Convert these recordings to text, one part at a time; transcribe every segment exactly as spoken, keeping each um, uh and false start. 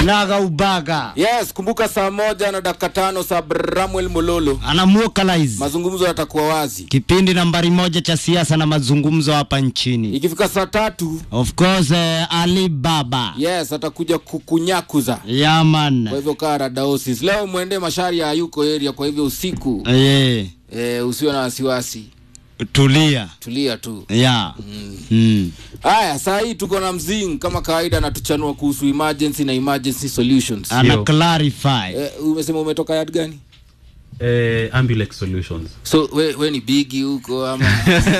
Kinaga ubaga. Yes, kumbuka saa moja na dakika tano Samuel Mololo Anamwokalize. Mazungumzo yatakuwa wazi. Kipindi nambari moja cha siasa na mazungumzo hapa nchini. Ikifika saa tatu, of course uh, Ali Baba. Yes, atakuja kukunyakuza. Yeah man. Kwa hivyo kara daosis. Leo muende Mashari ya yuko area, kwa hivyo usiku. Eh. Yeah. Eh, usiwe na wasiwasi. Tulia. Tulia tu. Yeah. Mm. Mm. Aya, saa hii tuko na Mzing kama kawaida na tuchanua kuhusu emergency na emergency solutions. Ana clarify. Eh, umesema umetoka yard gani? Eh, Ambulance Solutions. So we, we ni bigi huko ama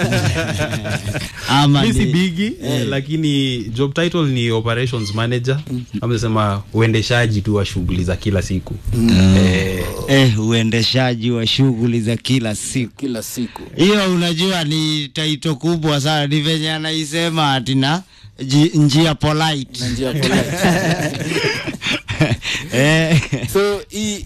ama ni bigi eh, eh, lakini job title ni operations manager. Mm. Amesema uendeshaji tu wa shughuli za kila siku. Mm. Eh, eh uendeshaji wa shughuli za kila siku. Kila siku. Hiyo unajua ni title kubwa sana. Ni venye anaisema atina njia polite. Njia polite. Eh. So hii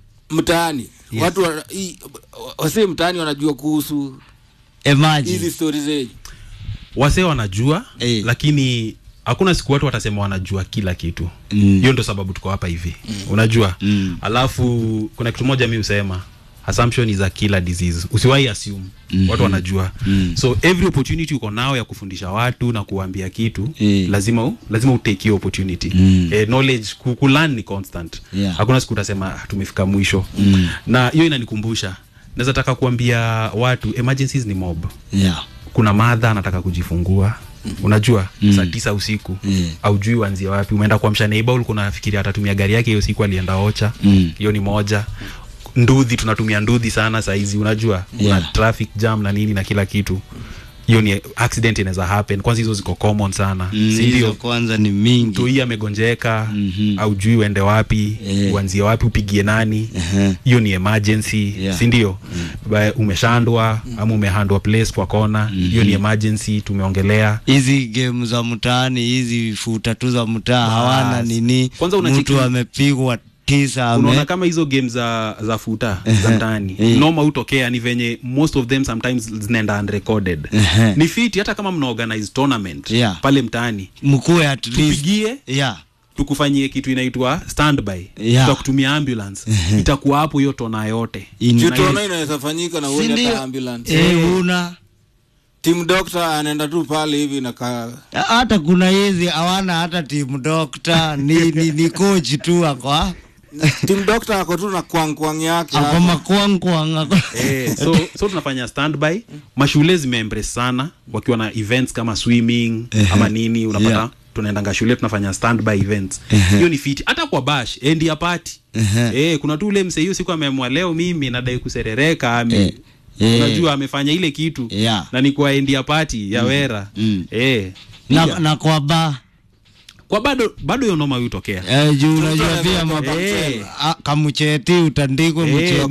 mtaani, yes. Watu wa, hii wase mtaani wanajua kuhusu emergency hizi stories hizi. Wase wanajua, hey. Lakini hakuna siku watu watasema wanajua kila kitu. Hiyo mm. Ndio sababu tuko hapa hivi. Mm. Unajua? Mm. Alafu kuna kitu moja mimi usema, assumption is a killer disease. Usiwahi assume. Mm-hmm. Watu wanajua. Mm. So every opportunity uko nao ya kufundisha watu na kuambia kitu, yeah. lazima u, lazima utake hiyo opportunity. Mm. Eh, knowledge ku learn ni constant. Yeah. Hakuna siku utasema tumefika mwisho. Mm. Na hiyo inanikumbusha, naweza taka kuambia watu emergencies ni mob. Yeah. Kuna mother anataka kujifungua. Mm-hmm. Unajua, mm. saa tisa usiku, mm. au jui uanzie wapi, umeenda kuamsha neighbor, ulikuwa unafikiria atatumia gari yake hiyo siku alienda Ocha. Hiyo mm. ni moja. Nduthi, tunatumia nduthi sana saa hizi, unajua. Yeah. Kuna traffic jam na nini na kila kitu. Hiyo ni accident inaweza happen. Kwanza hizo ziko common sana. Mm, si ndio? Kwanza ni mingi. Mtu hii amegonjeka, mm-hmm. au jui uende wapi, yeah. uanzie wapi, upigie nani. Hiyo uh-huh. ni emergency, yeah. si ndio? Mm. Umeshandwa, mm. ama umehandwa place kwa kona, hiyo mm-hmm. ni emergency, tumeongelea. Hizi game za mtaani, hizi futa tu za mtaa hawana nini. Kwanza mtu amepigwa tisa ame. Unaona kama hizo games za za futa za mtaani. Noma utokea ni venye most of them sometimes zinaenda unrecorded. Ni fiti hata kama mna organize tournament, yeah. pale mtaani. Mkue at least tupigie, yeah. tukufanyie kitu inaitwa standby. Yeah. Tutakutumia ambulance. Itakuwa hapo hiyo tona yote. Tona inaweza fanyika na uone hata ambulance. Eh, una team doctor anaenda tu pale hivi na ka... hata kuna hizi hawana hata team doctor ni ni, ni coach tu akwa. Team doctor ako tu na kwangkwang yake. Ako makwangkwang. Eh, so so tunafanya standby. Mashule zimeembrace sana wakiwa na events kama swimming uh-huh. ama nini unapata, yeah. tunaendanga shule tunafanya standby events. Hiyo uh-huh. ni fiti hata kwa bash end ya party. Uh-huh. Eh, kuna tu ule mse hiyo siku ameamua leo mimi nadai kuserereka ame uh-huh. Yeah. Unajua amefanya ile kitu, yeah. na ni kwa end ya party ya mm. wera. Mm. Eh. Na na kwa ba kwa bado bado hiyo noma hutokea. Eh, juu unajua pia mabamchele. Ah, kamucheti utandikwe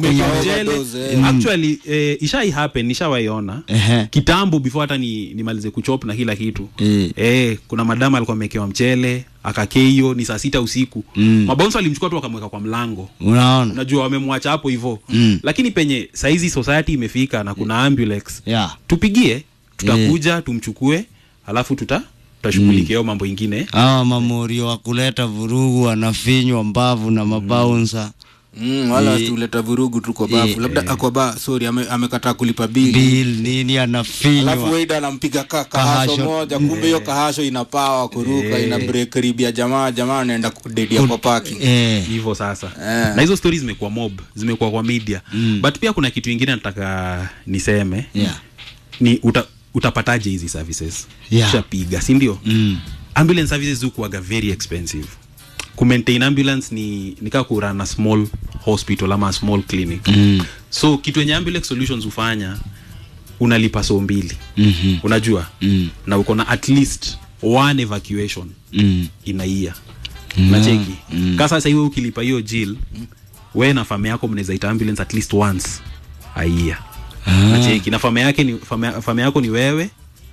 mchele. Actually eh, ishai happen, nishawaiona. Uh-huh. Kitambo before hata ni nimalize kuchop na kila kitu. Uh-huh. Eh, kuna madama alikuwa amekewa mchele, akakeio ni saa sita usiku. Mm. Mabounce walimchukua tu akamweka kwa mlango. Unaona? Unajua wamemwacha hapo hivyo. Mm. Lakini penye saizi society imefika na kuna ambulance. Yeah. Tupigie, tutakuja, yeah. tumchukue, alafu tuta tutashughulikia mm. mambo mengine. Ah, mamorio wa kuleta vurugu anafinywa mbavu na mabouncer. Mm, wala e, tuleta vurugu tu kwa bafu. E, labda e, kwa ba sorry amekataa ame kulipa bill. Bill nini anafinywa. Alafu weida anampiga kaka kahasho moja, kumbe hiyo e, kahasho ina power kuruka, e, ina break ribia jamaa, jamaa anaenda kudedia kwa parking. Eh, hivyo sasa. E. Na hizo stories zimekuwa mob, zimekuwa kwa media. Mm. But pia kuna kitu kingine nataka niseme. Yeah. Ni uta, utapataje hizi services? Yeah. Shapiga, si ndio? Mm. Ambulance services huwa very expensive. Ku maintain ambulance ni nika ku run a small hospital ama a small clinic. Mm. So kitu yenye ambulance solutions ufanya unalipa so mbili. Mm-hmm. Unajua? Mm. Na uko na at least one evacuation mm. in a year. Mm. Nacheki. Mm. Kasa sasa hiyo ukilipa hiyo jail, mm. wewe na familia yako mnaweza ita ambulance at least once a year. Ah. Nacheki. Na familia yake ni familia yako ni wewe,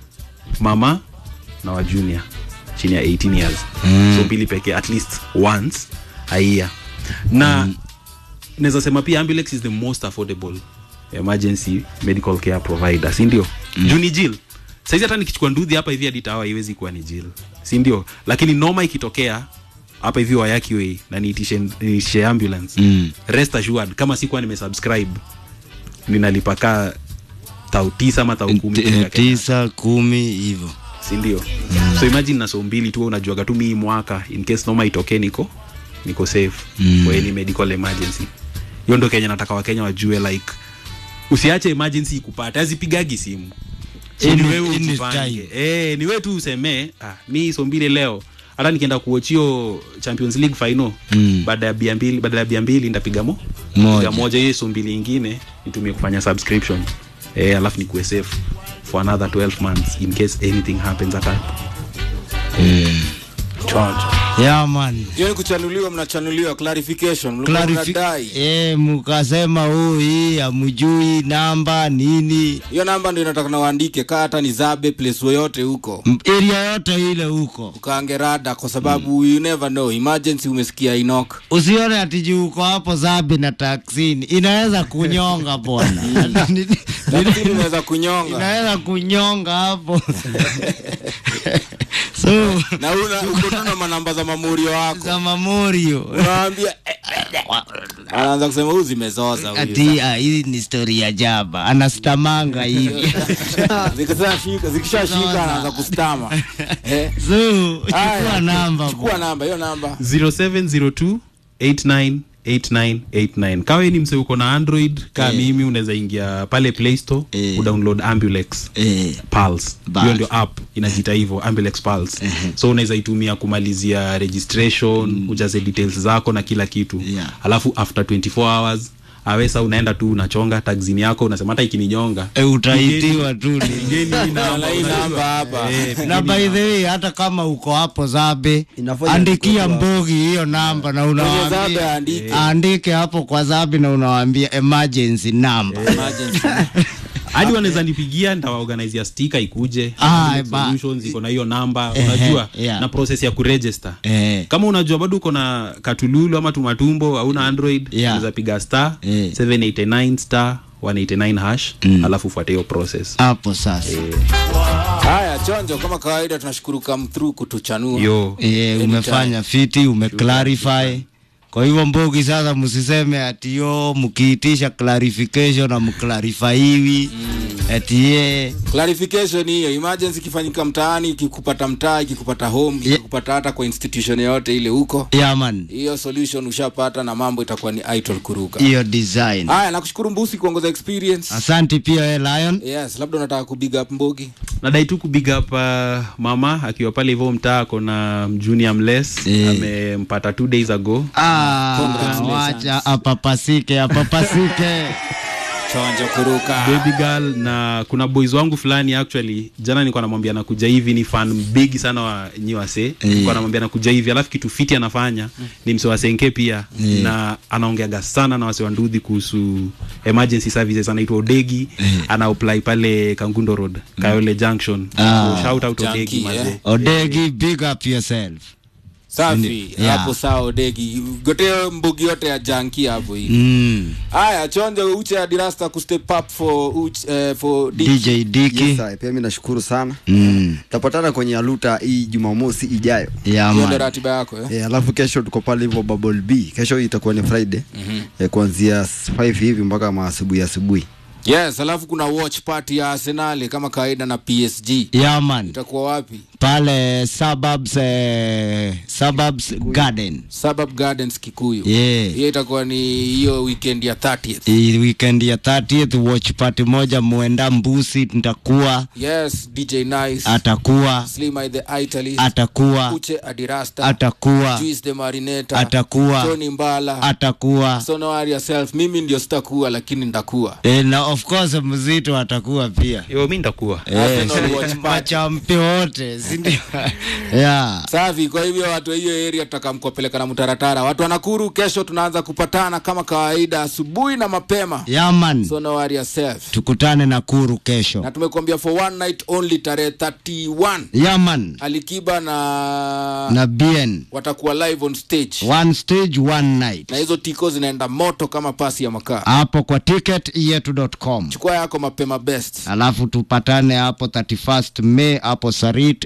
mama na wa junior chini ya eighteen years. Mm. So bili peke at least once a year. Na mm. naweza sema pia ambulance is the most affordable emergency medical care provider, si ndio? Mm. Juni jail. Sasa hata nikichukua nduthi hapa hivi hadi tawa haiwezi kuwa ni jail. Si ndio? Lakini noma ikitokea hapa hivi Wayaki way na niitishe niitishe ambulance Mm. rest assured kama sikuwa nimesubscribe ninalipa ka tau tisa ama tau kumi T- tisa kumi hivyo, si ndio? Mm. So imagine na so mbili tu unajuaga tu mimi mwaka in case noma itokee niko niko safe mm. kwa any medical emergency. Hiyo ndio Kenya nataka Wakenya wajue, like usiache emergency ikupata azipigagi simu. So ni wewe ujipange. Eh, ni wewe tu useme ah mimi so mbili leo hata nikienda kuochio Champions League final mm. baada ya bia mbili baada ya bia mbili ndapiga mo moja moja hiyo so mbili nyingine nitumie kufanya subscription eh alafu ni kuwe safe for another twelve months in case anything happens at that. Mm. Chonjo. Yeah man. Yeye kuchanuliwa mnachanuliwa clarification. Clarification. Eh, mkasema huu hii amjui namba nini. Hiyo namba ndio nataka na waandike kaa hata ni Zabe place yoyote huko. Area yote ile huko. Ukaange rada kwa sababu mm. you never know emergency umesikia inok. Usione ati juu uko hapo Zabe na taksini. Inaweza kunyonga bwana. Lakini inaweza kunyonga. Inaweza kunyonga hapo. So na una uko tuna manamba za mamurio wako za mamurio unaambia anaanza kusema huyu zimezoza huyu ati ah, hii ni story ya jaba anastamanga hivi zikisha shika zikisha shika anaanza kustama eh so chukua namba chukua namba hiyo namba zero seven zero two eight nine eight nine eight nine. Kawe ni mse uko na Android kama eh. mimi unaweza ingia pale Play Store eh. udownload Ambulex eh. Pulse. Hiyo ndio app inajiita hivyo Ambulex Pulse. Eh. So unaweza itumia kumalizia registration, mm. ujaze details zako na kila kitu. Yeah. Alafu after twenty-four hours awesa unaenda tu unachonga taxini yako unasema hata ikininyonga e, utaitiwa tu ngeni namba hapa e, na by the way hata kama uko hapo Zabe andikia Mbogi hiyo namba na unawaambia e. andike hapo kwa Zabe na unawaambia emergency number e, emergency hadi wanaweza nipigia nitawaorganize ya sticker ikuje ah, solutions iko na hiyo namba eh, unajua yeah. na process ya kuregister eh. kama unajua bado uko na katululu ama tumatumbo au na Android yeah. unaweza piga star eh. seven eight nine star one eight nine hash mm. alafu fuate hiyo process hapo sasa eh. Haya Chonjo, kama kawaida tunashukuru come through kutuchanua yo eh, umefanya fiti umeclarify. Kwa hivyo Mbogi sasa msiseme ati yo mkiitisha clarification na mclarifyiwi mm. ati ye clarification hiyo emergency kifanyika mtaani ikikupata mtaa ikikupata home yeah. ikikupata hata kwa institution yote ile huko yeah man hiyo solution ushapata na mambo itakuwa ni idle kuruka hiyo design. Haya nakushukuru Mbusi kuongoza experience. Asante pia eh, Lion. Yes, labda unataka ku big up Mbogi. Nadai tu ku big up uh, mama akiwa pale hivyo mtaa kona Junior Mless eh. amempata two days ago. Ah wacha apapasike apapasike Chonjo kuruka baby girl. Na kuna boys wangu fulani actually jana nilikuwa namwambia nakuja hivi, ni fan big sana wa Nyiwase. Nilikuwa namwambia nakuja hivi alafu kitu fiti anafanya mm. ni mse wa Senke pia mm. na anaongeaga sana na wase wa Ndudhi kuhusu emergency services. Anaitwa Odegi mm. ana apply pale Kangundo Road mm. Kayole Junction. Ah. So shout out Odegi yeah. maze. Odegi big up yourself. Safi yeah. hapo sawa Odegi gote Mbogi yote ya janki hapo hii. Mm. Haya Chonjo uche Adirasta ku step up for uche, uh, for D J Diki. Yes, pia mimi nashukuru sana. Mm. Tapatana kwenye Aluta hii Jumamosi ijayo. Yeah, ndio ratiba yako eh. Eh, alafu kesho tuko pale hivyo Bubble B. Kesho itakuwa ni Friday. Mm-hmm. eh, kuanzia five hivi mpaka asubuhi asubuhi. Yes, alafu kuna watch party ya Arsenal kama kawaida na P S G. Yeah man. Itakuwa wapi? Pale suburbs eh, suburbs Kikuyu. Garden. Suburb Gardens Kikuyu. Yeah. Hiyo itakuwa ni hiyo weekend ya thirtieth. Hii weekend ya thirtieth watch party moja muenda Mbusi nitakuwa. Yes, D J Nice. Atakuwa. Slim the Italy. Atakuwa. Uche Adirasta. Atakuwa. Juice the Marinator. Atakuwa. Tony Mbala. Atakuwa. So no worry yourself. Mimi ndio sitakuwa lakini nitakuwa. Eh, na of course Mzito atakuwa pia. Yo mimi nitakuwa. Eh, machampi wote, si ndio? Yeah. Safi, kwa hivyo watu hiyo area tutakamkopeleka na Mtaratara. Watu wa Nakuru kesho tunaanza kupatana kama kawaida asubuhi na mapema. Yeah man. So no worry yourself. Tukutane Nakuru kesho. Na tumekuambia for one night only tarehe thirty-one. Yeah man. Alikiba na na B N watakuwa live on stage. One stage one night. Na hizo tiko zinaenda moto kama pasi ya makaa. Hapo kwa ticket yetu dot com. Chukua yako mapema best. Alafu tupatane hapo thirty-first May hapo Sarit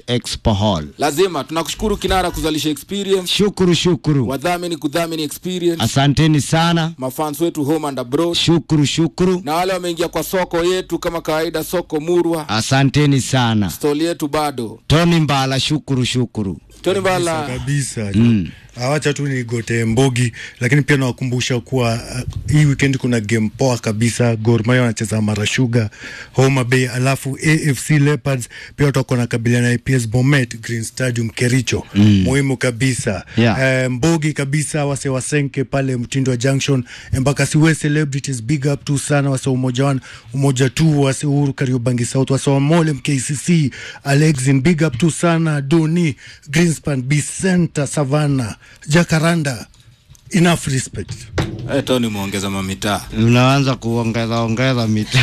Expo Hall. Lazima tunakushukuru Kinara kuzalisha experience. Shukuru shukuru. Wadhamini kudhamini experience. Asanteni sana. Mafans wetu home and abroad. Shukuru shukuru. Na wale wameingia kwa soko yetu kama kawaida soko Murwa. Asanteni sana. Stoli yetu bado. Tony Mbala shukuru shukuru. Tony Mbala kabisa. Mm. Awacha tu nigote Mbogi, lakini pia nawakumbusha kuwa uh, hii weekend kuna game poa kabisa. Gor Mahia wanacheza Mara Sugar Homa Bay, alafu A F C Leopards pia watakuwa na kabiliana na A P S Bomet Green Stadium Kericho. Mm. Muhimu kabisa. Yeah. Uh, Mbogi kabisa wase wasenke pale Mtindo Junction mpaka siwe celebrities, big up tu sana wase umoja wan umoja tu wase Uhuru Kariobangi South wase wa Mole M K C C Alexin, big up tu sana Doni Greenspan Bicenta Savannah Jacaranda, enough respect. Eh, Tony muongeza mamita. Unaanza kuongeza ongeza mita.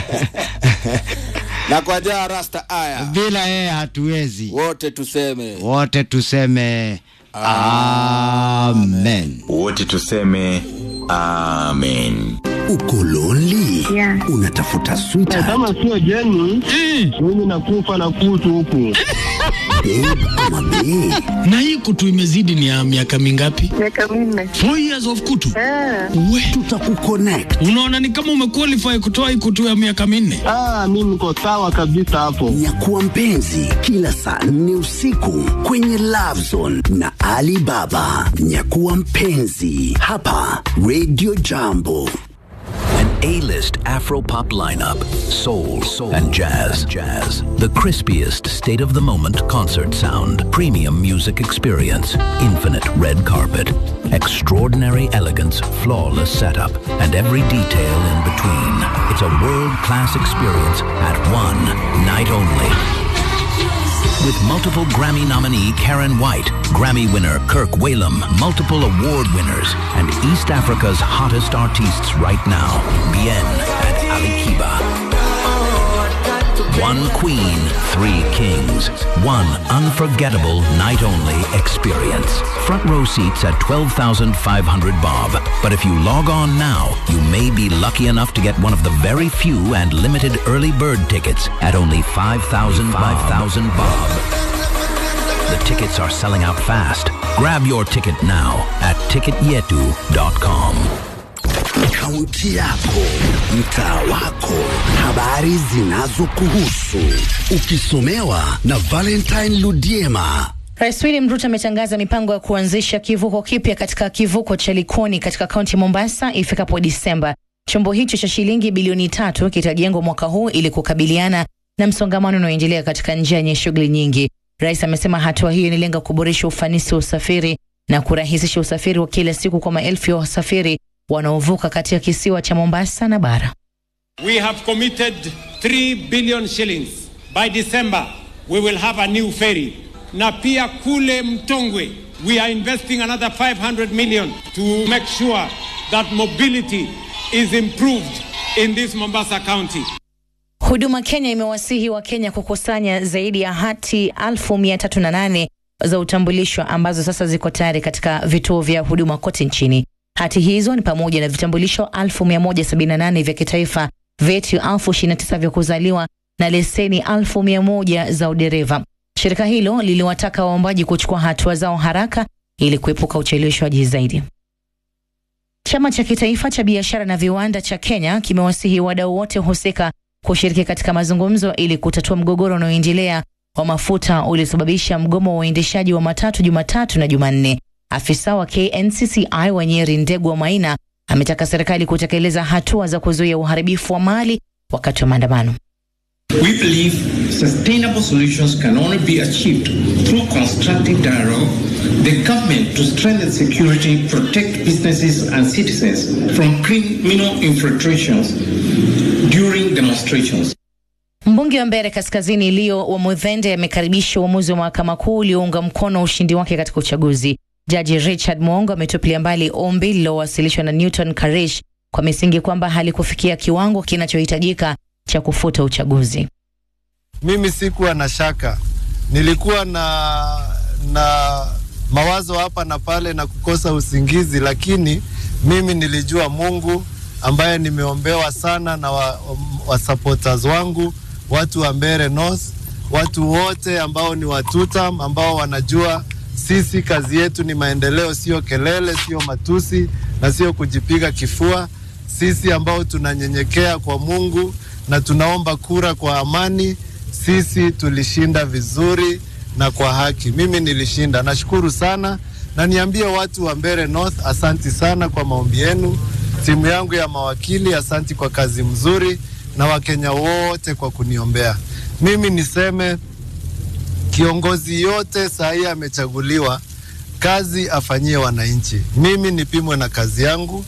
Na kwa jaa rasta aya. Bila yeye hatuwezi. Wote tuseme. Wote tuseme amen. Wote tuseme amen. Uko lonely? Yeah. Unatafuta sweetheart? Kama sio Jenny, mimi nakufa na kutu huku. Babe ama bae? Na hii kutu imezidi ni ya miaka mingapi? Miaka minne. Four years of kutu? Yeah. We, tutakuconnect. Unaona ni kama umequalify kutoa hii kutu ya miaka minne? Ah, mimi niko sawa kabisa hapo. Nyakuwa mpenzi kila saa nne usiku kwenye Love Zone na Alibaba. Nyakuwa mpenzi hapa Radio Jambo. An A-list Afro-pop lineup, soul, soul and jazz, jazz. The crispiest state-of-the-moment concert sound, premium music experience, infinite red carpet, extraordinary elegance, flawless setup, and every detail in between. It's a world-class experience at one night only. With multiple Grammy nominee Karen White, Grammy winner Kirk Whalum, multiple award winners, and East Africa's hottest artists right now, Bien and Ali Kiba. One queen, three kings. One unforgettable night-only experience. Front row seats at twelve thousand five hundred bob. But if you log on now, you may be lucky enough to get one of the very few and limited early bird tickets at only five thousand bob. The tickets are selling out fast. Grab your ticket now at ticket yetu dot com. Kaunti yako, mtaa wako, habari zinazokuhusu, ukisomewa na Valentine Ludiema. Rais William Ruto ametangaza mipango ya kuanzisha kivuko kipya katika kivuko cha Likoni katika kaunti Mombasa ifikapo Disemba. Chombo hicho cha shilingi bilioni tatu kitajengwa mwaka huu ili kukabiliana na msongamano unaoendelea katika njia yenye shughuli nyingi. Rais amesema hatua hiyo inalenga kuboresha ufanisi wa usafiri na kurahisisha usafiri wa kila siku kwa maelfu ya wasafiri wanaovuka katika kisiwa cha Mombasa na bara. We have committed three billion shillings. By December, we will have a new ferry. Na pia kule Mtongwe, we are investing another five hundred million to make sure that mobility is improved in this Mombasa County. Huduma Kenya imewasihi wa Kenya kukusanya zaidi ya hati elfu mia tatu na nane za utambulisho ambazo sasa ziko tayari katika vituo vya huduma kote nchini. Hati hizo ni pamoja na vitambulisho elfu mia moja sabini na nane vya kitaifa, vyeti elfu ishirini na tisa vya kuzaliwa na leseni elfu mia moja za udereva. Shirika hilo liliwataka waombaji kuchukua hatua zao haraka ili kuepuka ucheleweshwaji zaidi. Chama cha kitaifa cha biashara na viwanda cha Kenya kimewasihi wadau wote husika kushiriki katika mazungumzo ili kutatua mgogoro unaoendelea wa mafuta uliosababisha mgomo wa uendeshaji wa matatu Jumatatu na Jumanne. Afisa wa K N C C I wa Nyeri Ndegwa Maina ametaka serikali kutekeleza hatua za kuzuia uharibifu wa mali wakati wa maandamano. We believe sustainable solutions can only be achieved through constructive dialogue. The government to strengthen security, protect businesses and citizens from criminal infiltrations during demonstrations. Mbunge wa Mbeere Kaskazini Leo wa Muthende amekaribisha uamuzi wa mahakama kuu uliounga mkono ushindi wake katika uchaguzi. Jaji Richard Mwongo ametupilia mbali ombi lilowasilishwa na Newton Karish kwa misingi kwamba halikufikia kiwango kinachohitajika cha kufuta uchaguzi. Mimi sikuwa na shaka. Nilikuwa na na mawazo hapa na pale na kukosa usingizi, lakini mimi nilijua Mungu ambaye nimeombewa sana na wa, wa supporters wangu, watu wa Mbeere North, watu wote ambao ni watutam, ambao wanajua sisi kazi yetu ni maendeleo, sio kelele, sio matusi na sio kujipiga kifua. Sisi ambao tunanyenyekea kwa Mungu na tunaomba kura kwa amani, sisi tulishinda vizuri na kwa haki. Mimi nilishinda. Nashukuru sana na niambie watu wa Mbeere North, asanti sana kwa maombi yenu. Timu yangu ya mawakili, asanti kwa kazi mzuri, na Wakenya wote kwa kuniombea. Mimi niseme kiongozi yote sahi amechaguliwa, kazi afanyie wananchi. Mimi nipimwe na kazi yangu.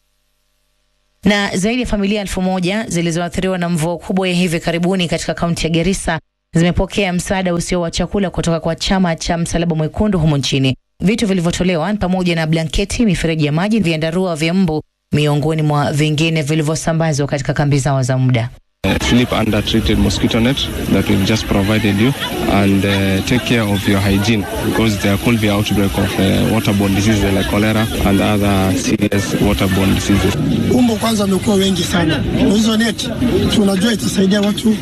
Na zaidi ya familia elfu moja zilizoathiriwa na mvua kubwa ya hivi karibuni katika kaunti ya Garissa zimepokea msaada usio wa chakula kutoka kwa chama cha Msalaba Mwekundu humo nchini. Vitu vilivyotolewa pamoja na blanketi, mifereji ya maji, vyandarua vya mbu, miongoni mwa vingine vilivyosambazwa katika kambi zao za muda. Uh, sleep under treated mosquito net that we've just provided you, and uh, take care of your hygiene, because there could be outbreak of uh, waterborne diseases like cholera and other serious waterborne diseases. Umbo kwanza wamekuwa wengi sana. Hizo neti tunajua itasaidia watu.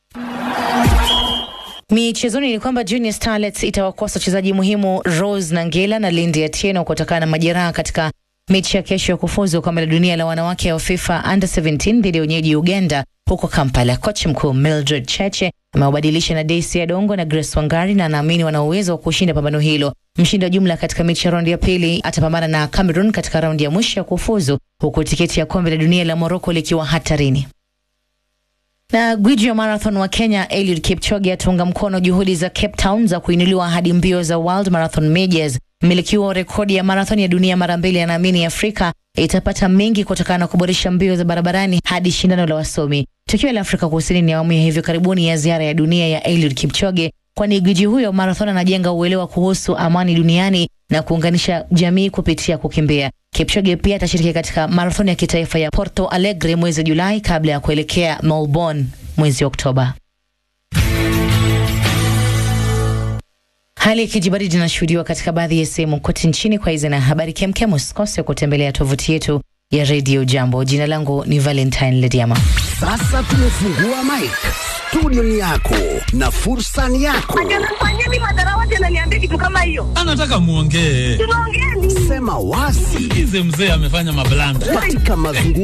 Michezoni ni kwamba Junior Starlets itawakosa wachezaji muhimu Rose Nangela na Lindy Atieno kutokana na majeraha katika mechi ya kesho ya kufuzu kombe la dunia la wanawake wa FIFA Under seventeen dhidi ya wenyeji Uganda huko Kampala. Kocha mkuu Mildred Cheche amewabadilisha na Daisy Adongo na Grace Wangari na anaamini wana uwezo wa kushinda pambano hilo. Mshindi wa jumla katika mechi ya raundi ya pili atapambana na Cameroon katika raundi ya mwisho ya kufuzu, huku tiketi ya kombe la dunia la Morocco likiwa hatarini. Na gwiji wa marathon wa Kenya Eliud Kipchoge atunga mkono juhudi za Cape Town za kuinuliwa hadi mbio za World Marathon Majors. Mmiliki wa rekodi ya marathon ya dunia mara mbili anaamini Afrika itapata mengi kutokana na kuboresha mbio za barabarani hadi shindano la wasomi. Tukio la Afrika Kusini ni awamu ya hivi karibuni ya ziara ya dunia ya Eliud Kipchoge, kwani gwiji huyo marathon anajenga uelewa kuhusu amani duniani na kuunganisha jamii kupitia kukimbia. Kipchoge pia atashiriki katika marathon ya kitaifa ya Porto Alegre mwezi Julai kabla ya kuelekea Melbourne mwezi Oktoba. Hali ya kijibaridi inashuhudiwa katika baadhi ya sehemu kote nchini. Kwa hizo na habari kemkem, usikose kutembelea tovuti yetu ya Radio Jambo. Jina langu ni Valentine Lediama. Sasa tumefungua mic. Studio ni yako na fursa ni yako. Anafanya ni madarawa tena niambie kitu kama hiyo. Anataka muongee. Tunaongea nini? Sema wasi. Hizi mzee amefanya mablanda. Katika mazungumzo